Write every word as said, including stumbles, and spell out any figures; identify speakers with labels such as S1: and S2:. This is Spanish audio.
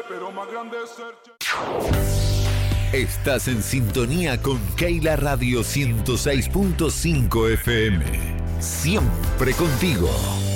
S1: pero más grande es ser Che.
S2: Estás en sintonía con Keila Radio ciento seis punto cinco F M. Siempre contigo.